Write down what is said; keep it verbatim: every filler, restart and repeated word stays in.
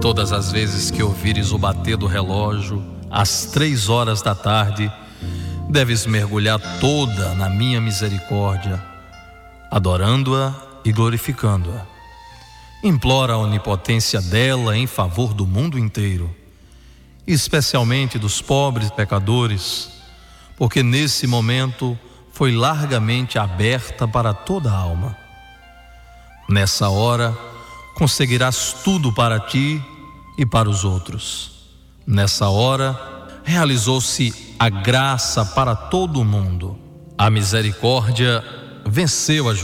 Todas as vezes que ouvires o bater do relógio, às três horas da tarde, deves mergulhar toda na minha misericórdia, adorando-a e glorificando-a. Implora a onipotência dela em favor do mundo inteiro, especialmente dos pobres pecadores, porque nesse momento foi largamente aberta para toda a alma. Nessa hora, conseguirás tudo para ti e para os outros. Nessa hora, realizou-se a graça para todo o mundo. A misericórdia venceu a justiça.